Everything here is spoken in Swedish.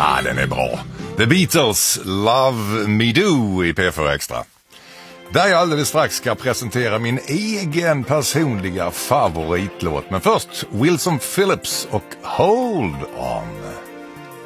Den är bra. The Beatles, Love Me Do i P4 Extra. Där jag alldeles strax ska presentera min egen personliga favoritlåt. Men först Wilson Phillips och Hold On.